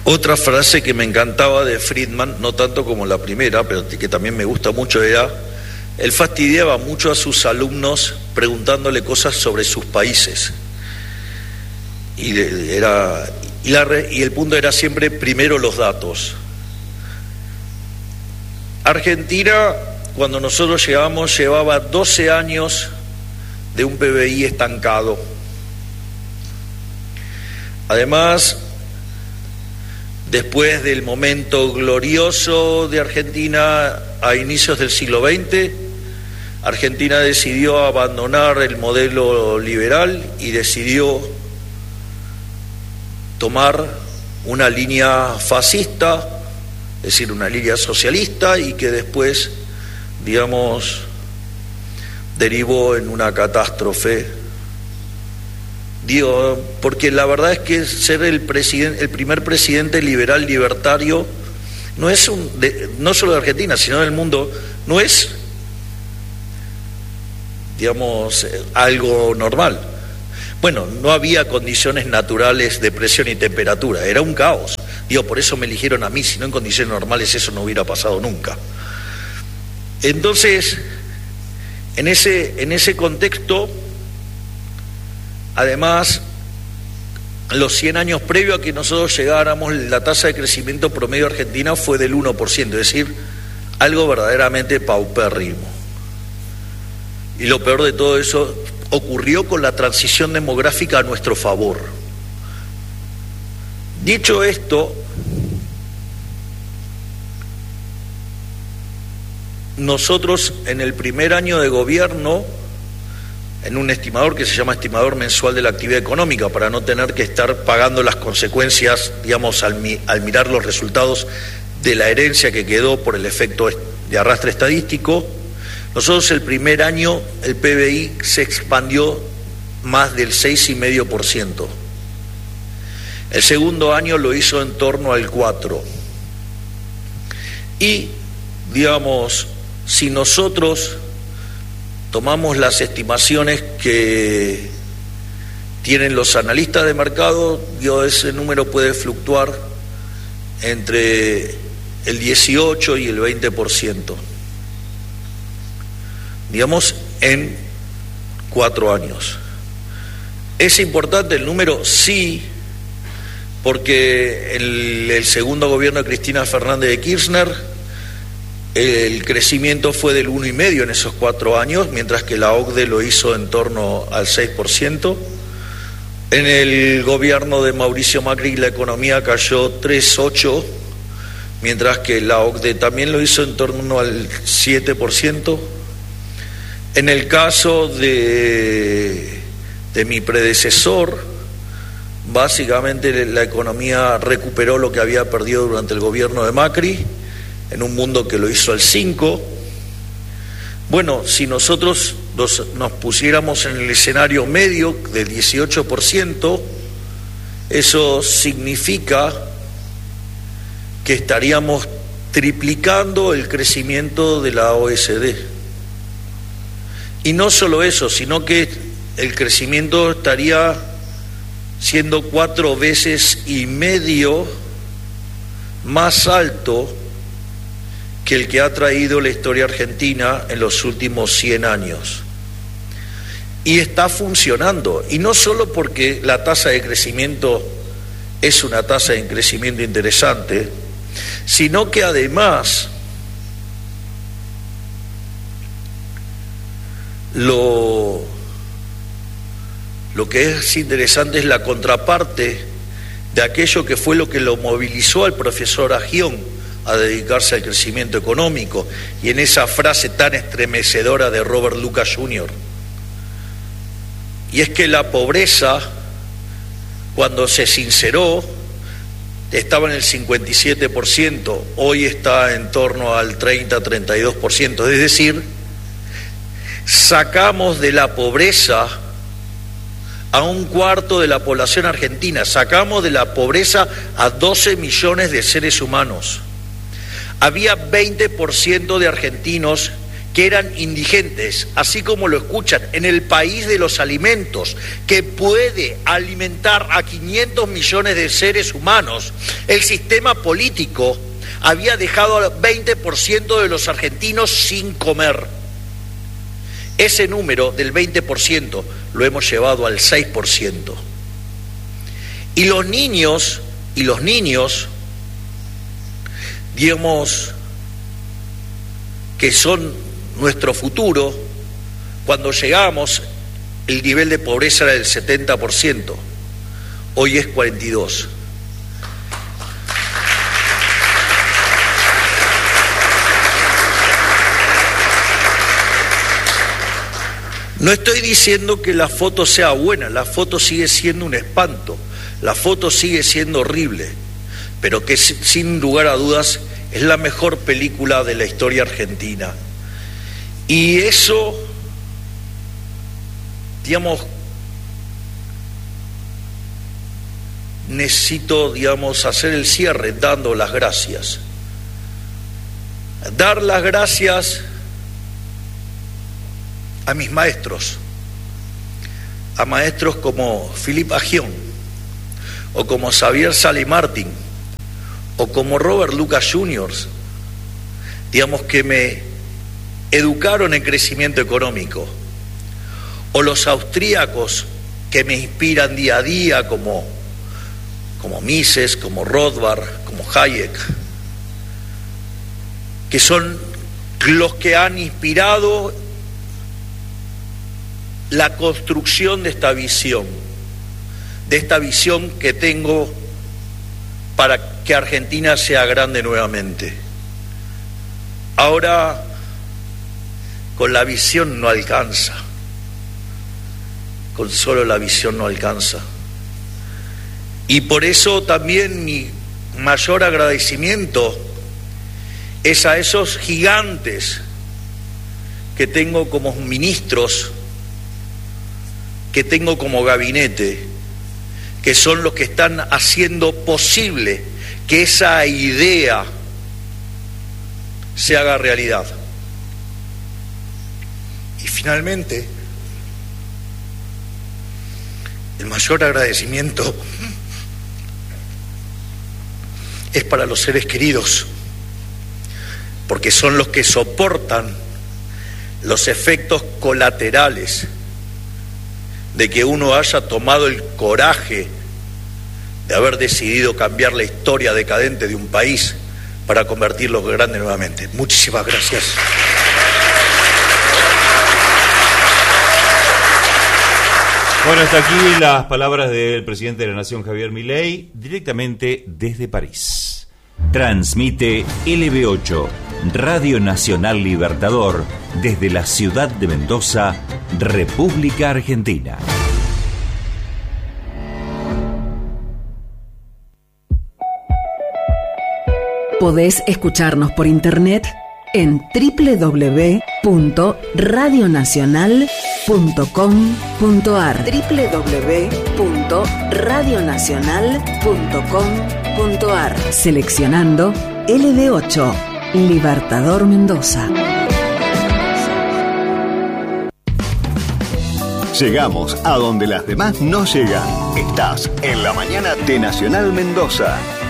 Otra frase que me encantaba de Friedman, no tanto como la primera, pero que también me gusta mucho, era: él fastidiaba mucho a sus alumnos preguntándole cosas sobre sus países. Y el punto era siempre primero los datos. Argentina, cuando nosotros llegamos, llevaba 12 años de un PBI estancado. Además, después del momento glorioso de Argentina a inicios del siglo XX, Argentina decidió abandonar el modelo liberal y decidió tomar una línea fascista, es decir, una línea socialista, y que después, digamos, derivó en una catástrofe. Porque la verdad es que ser el primer presidente liberal libertario no es no solo de Argentina, sino del mundo, no es, digamos, algo normal. Bueno, no había condiciones naturales de presión y temperatura, era un caos. Por eso me eligieron a mí, si no en condiciones normales eso no hubiera pasado nunca. Entonces, en ese contexto, además, los 100 años previos a que nosotros llegáramos, la tasa de crecimiento promedio argentina fue del 1%, es decir, algo verdaderamente paupérrimo. Y lo peor de todo eso ocurrió con la transición demográfica a nuestro favor. Dicho esto, nosotros en el primer año de gobierno, en un estimador que se llama estimador mensual de la actividad económica, para no tener que estar pagando las consecuencias, digamos, al mirar los resultados de la herencia que quedó por el efecto de arrastre estadístico, nosotros el primer año el PBI se expandió más del 6,5%. El segundo año lo hizo en torno al 4%. Y, digamos, si nosotros tomamos las estimaciones que tienen los analistas de mercado, ese número puede fluctuar entre el 18 y el 20%, digamos, en 4 años. ¿Es importante el número? Sí, porque en el segundo gobierno de Cristina Fernández de Kirchner el crecimiento fue del 1,5% en esos 4 años, mientras que la OCDE lo hizo en torno al 6%. En el gobierno de Mauricio Macri la economía cayó 3,8%, mientras que la OCDE también lo hizo en torno al 7%. En el caso de mi predecesor, básicamente la economía recuperó lo que había perdido durante el gobierno de Macri, en un mundo que lo hizo al 5%. Bueno, si nosotros nos pusiéramos en el escenario medio del 18%, eso significa que estaríamos triplicando el crecimiento de la OECD. Y no solo eso, sino que el crecimiento estaría siendo 4,5 veces más alto que el que ha traído la historia argentina en los últimos 100 años. Y está funcionando, y no solo porque la tasa de crecimiento es una tasa de crecimiento interesante, sino que además lo que es interesante es la contraparte de aquello que fue lo que lo movilizó al profesor Agión a dedicarse al crecimiento económico, y en esa frase tan estremecedora de Robert Lucas Jr. Y es que la pobreza, cuando se sinceró, estaba en el 57%, hoy está en torno al 30-32%, es decir, sacamos de la pobreza a 1/4 de la población argentina, sacamos de la pobreza a 12 millones de seres humanos. Había 20% de argentinos que eran indigentes, así como lo escuchan, en el país de los alimentos, que puede alimentar a 500 millones de seres humanos, el sistema político había dejado al 20% de los argentinos sin comer. Ese número del 20% lo hemos llevado al 6%. Y los niños, digamos, que son nuestro futuro, cuando llegamos, el nivel de pobreza era del 70%, hoy es 42%. No estoy diciendo que la foto sea buena, la foto sigue siendo un espanto, la foto sigue siendo horrible, pero que sin lugar a dudas es la mejor película de la historia argentina. Y eso, digamos, necesito, digamos, hacer el cierre dando las gracias. Dar las gracias a mis maestros, a maestros como Philippe Aghion, o como Xavier Sally Martin, o como Robert Lucas Jr., digamos, que me educaron en crecimiento económico, o los austríacos que me inspiran día a día, como Mises, como Rothbard, como Hayek, que son los que han inspirado la construcción de esta visión que tengo para que Argentina sea grande nuevamente. Ahora, con la visión no alcanza, con solo la visión no alcanza. Y por eso también mi mayor agradecimiento es a esos gigantes que tengo como ministros, que tengo como gabinete, que son los que están haciendo posible que esa idea se haga realidad. Y finalmente, el mayor agradecimiento es para los seres queridos, porque son los que soportan los efectos colaterales de que uno haya tomado el coraje de haber decidido cambiar la historia decadente de un país para convertirlo grande nuevamente. Muchísimas gracias. Bueno, hasta aquí las palabras del presidente de la Nación, Javier Milei, directamente desde París. Transmite LB8, Radio Nacional Libertador, desde la ciudad de Mendoza, República Argentina. Podés escucharnos por internet en www.radionacional.com.ar www.radionacional.com.ar Seleccionando LB8, Libertador Mendoza. Llegamos a donde las demás no llegan. Estás en la mañana de Nacional Mendoza.